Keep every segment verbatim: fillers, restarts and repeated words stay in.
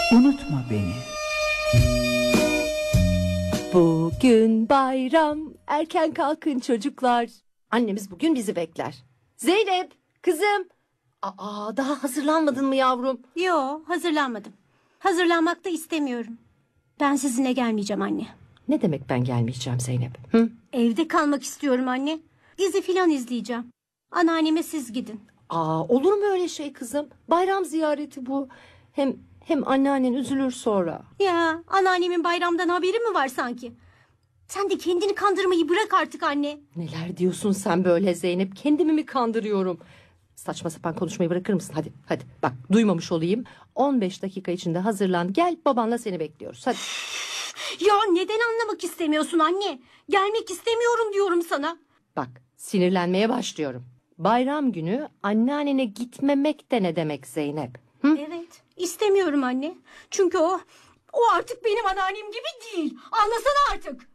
Unutma beni. Bugün bayram, erken kalkın çocuklar. Annemiz bugün bizi bekler. Zeynep, kızım. Aa, daha hazırlanmadın mı yavrum? Yo, hazırlanmadım. Hazırlanmak da istemiyorum. Ben sizinle gelmeyeceğim anne. Ne demek ben gelmeyeceğim Zeynep? Hı? Evde kalmak istiyorum anne. Dizi filan izleyeceğim. Anneanneme siz gidin. Aa, olur mu öyle şey kızım? Bayram ziyareti bu. Hem hem anneannen üzülür sonra. Ya, anneannemin bayramdan haberi mi var sanki? Sen de kendini kandırmayı bırak artık anne. Neler diyorsun sen böyle Zeynep? Kendimi mi kandırıyorum? Saçma sapan konuşmayı bırakır mısın? Hadi hadi bak, duymamış olayım. on beş dakika içinde hazırlan, gel, babanla seni bekliyoruz. Hadi. Ya neden anlamak istemiyorsun anne? Gelmek istemiyorum diyorum sana. Bak, sinirlenmeye başlıyorum. Bayram günü anneannene gitmemek de ne demek Zeynep? Hı? Evet, istemiyorum anne. Çünkü o, o artık benim anneannem gibi değil. Anlasana artık.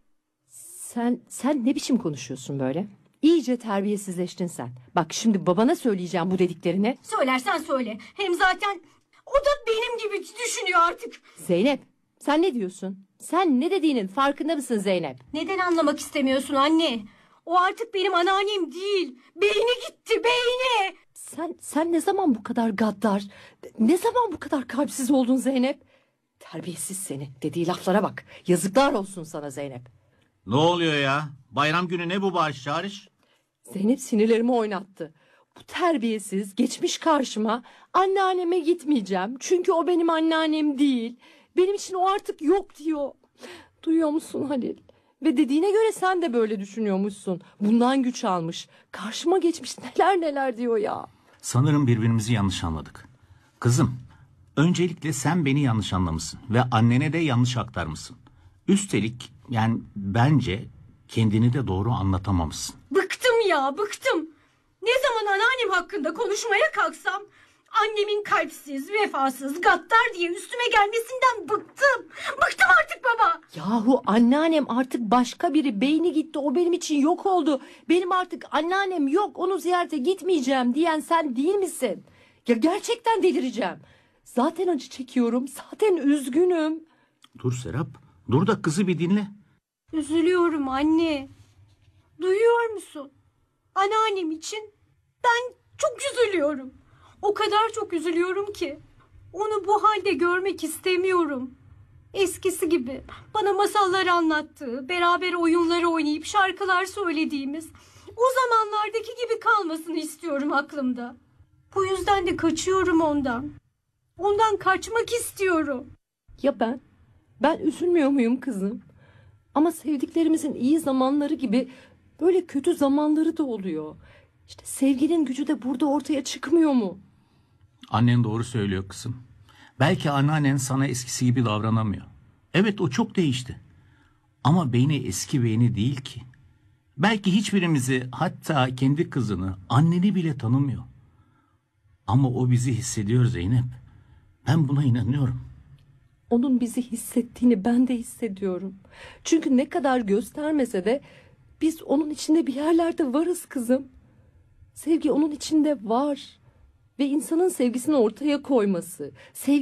Sen sen ne biçim konuşuyorsun böyle? İyice terbiyesizleştin sen. Bak, şimdi babana söyleyeceğim bu dediklerini. Söylersen söyle. Hem zaten o da benim gibi düşünüyor artık. Zeynep, sen ne diyorsun? Sen ne dediğinin farkında mısın Zeynep? Neden anlamak istemiyorsun anne? O artık benim anneannem değil. Beyni gitti, beyni. Sen sen ne zaman bu kadar gaddar, ne zaman bu kadar kalpsiz oldun Zeynep? Terbiyesiz seni. Dediği laflara bak. Yazıklar olsun sana Zeynep. Ne oluyor ya? Bayram günü ne bu bağış çağırış? Zeynep sinirlerimi oynattı. Bu terbiyesiz geçmiş karşıma, anneanneme gitmeyeceğim çünkü o benim anneannem değil, benim için o artık yok diyor. Duyuyor musun Halil? Ve dediğine göre sen de böyle düşünüyormuşsun. Bundan güç almış. Karşıma geçmiş, neler neler diyor ya. Sanırım birbirimizi yanlış anladık. Kızım, öncelikle sen beni yanlış anlamışsın ve annene de yanlış aktarmışsın. Üstelik yani bence kendini de doğru anlatamamışsın. Bıktım ya, bıktım. Ne zaman anneannem hakkında konuşmaya kalksam annemin kalpsiz, vefasız, gaddar diye üstüme gelmesinden bıktım. Bıktım artık baba. Yahu anneannem artık başka biri, beyni gitti, o benim için yok oldu. Benim artık anneannem yok, onu ziyarete gitmeyeceğim diyen sen değil misin? Ya gerçekten delireceğim. Zaten acı çekiyorum, zaten üzgünüm. Dur Serap, dur da kızı bir dinle. Üzülüyorum anne. Duyuyor musun? Anneannem için ben çok üzülüyorum. O kadar çok üzülüyorum ki. Onu bu halde görmek istemiyorum. Eskisi gibi bana masallar anlattığı, beraber oyunları oynayıp şarkılar söylediğimiz, o zamanlardaki gibi kalmasını istiyorum aklımda. Bu yüzden de kaçıyorum ondan. Ondan kaçmak istiyorum. Ya ben? Ben üzülmüyor muyum kızım? Ama sevdiklerimizin iyi zamanları gibi böyle kötü zamanları da oluyor. İşte sevginin gücü de burada ortaya çıkmıyor mu? Annen doğru söylüyor kızım. Belki anneannen sana eskisi gibi davranamıyor. Evet, o çok değişti. Ama beyni eski beyni değil ki. Belki hiçbirimizi, hatta kendi kızını, anneni bile tanımıyor. Ama o bizi hissediyor Zeynep. Ben buna inanıyorum. Onun bizi hissettiğini ben de hissediyorum. Çünkü ne kadar göstermese de biz onun içinde bir yerlerde varız kızım. Sevgi onun içinde var. Ve insanın sevgisini ortaya koyması, sevgi